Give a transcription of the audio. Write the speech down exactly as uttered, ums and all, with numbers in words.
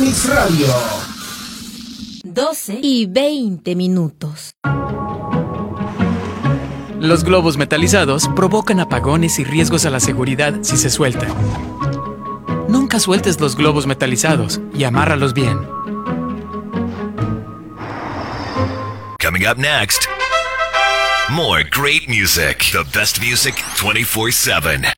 Fénix Radio. doce y veinte minutos. Los globos metalizados provocan apagones y riesgos a la seguridad si se sueltan. Nunca sueltes los globos metalizados y amárralos bien. Coming up next, more great music. The best music twenty-four seven.